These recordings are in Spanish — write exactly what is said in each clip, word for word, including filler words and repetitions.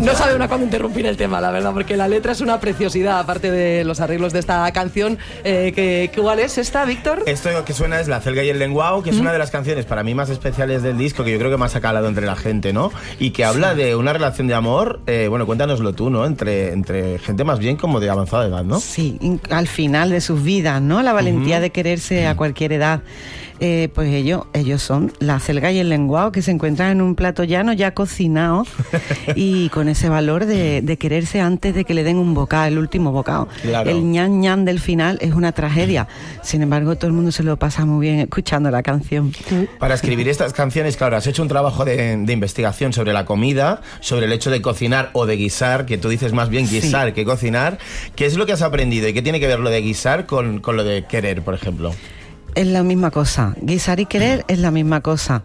No sabe una cuándo interrumpir el tema, la verdad, porque la letra es una preciosidad, aparte de los arreglos de esta canción. Eh, que, ¿Cuál es esta, Víctor? Esto que suena es La Celga y el Lenguao, que es mm. una de las canciones para mí más especiales del disco, que yo creo que más ha calado entre la gente, ¿no? Y que habla sí. de una relación de amor, eh, bueno, cuéntanoslo tú, ¿no? Entre, entre gente más bien como de avanzada edad, ¿no? Sí, al final de sus vidas, ¿no? La valentía uh-huh. de quererse a cualquier edad. Eh, pues ellos, ellos son La Celga y el Lenguao, que se encuentran en un plato llano ya cocinado y con ese valor de, de quererse antes de que le den un bocado, el último bocado. Claro. El ñan ñan del final es una tragedia. Sin embargo, todo el mundo se lo pasa muy bien escuchando la canción. Para escribir estas canciones, claro, has hecho un trabajo de, de investigación sobre la comida, sobre el hecho de cocinar o de guisar, que tú dices más bien guisar sí. que cocinar. ¿Qué es lo que has aprendido y qué tiene que ver lo de guisar con, con lo de querer, por ejemplo? Es la misma cosa, guisar y querer es la misma cosa.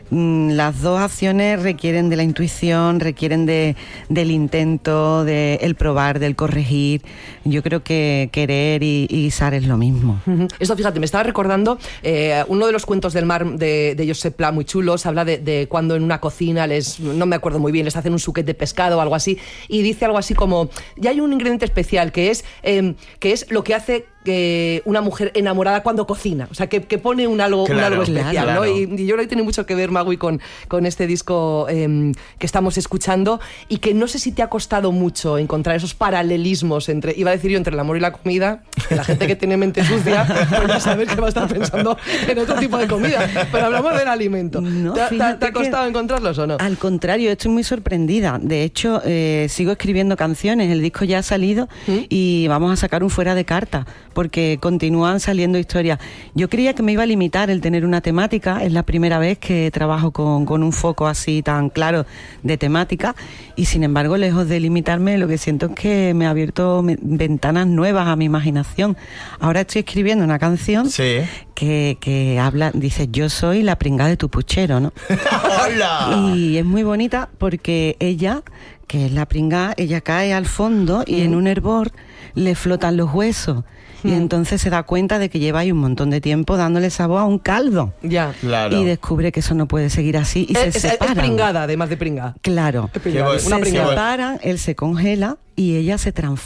Las dos acciones requieren de la intuición, requieren de, del intento, del probar, del corregir. Yo creo que querer y, y guisar es lo mismo. Uh-huh. Esto, fíjate, me estaba recordando eh, uno de los cuentos del mar de, de Josep Pla, muy chulos, habla de, de cuando en una cocina les, no me acuerdo muy bien, les hacen un suquet de pescado o algo así, y dice algo así como, ya hay un ingrediente especial que es, eh, que es lo que hace que una mujer enamorada cuando cocina, o sea, que, que pone un algo, claro, un algo especial, claro. ¿no? Y, y yo creo que tiene mucho que ver, Magui, con, con este disco eh, que estamos escuchando, y que no sé si te ha costado mucho encontrar esos paralelismos entre, iba a decir yo, entre el amor y la comida, que la gente que tiene mente sucia, pues ya sabes que va a estar pensando en otro tipo de comida, pero hablamos del alimento. No, ¿Te, te, ¿Te ha costado encontrarlos o no? Al contrario, estoy muy sorprendida. De hecho, eh, sigo escribiendo canciones, el disco ya ha salido ¿Mm? y vamos a sacar un fuera de carta, porque continúan saliendo historias. Yo creía que me iba a limitar el tener una temática, es la primera vez que trabajo con, con un foco así tan claro de temática, y sin embargo, lejos de limitarme, lo que siento es que me ha abierto me, ventanas nuevas a mi imaginación. Ahora estoy escribiendo una canción sí. que, que habla, dice, yo soy la pringada de tu puchero, ¿no? ¡Hola! Y es muy bonita porque ella, que es la pringada, ella cae al fondo y mm. en un hervor le flotan los huesos. Y entonces se da cuenta de que lleva ahí un montón de tiempo dándole sabor a un caldo. Ya, claro. Y descubre que eso no puede seguir así y es, se separan. Es pringada, además de pringa. Claro. Es pringada. Se separan, él se congela y ella se transforma.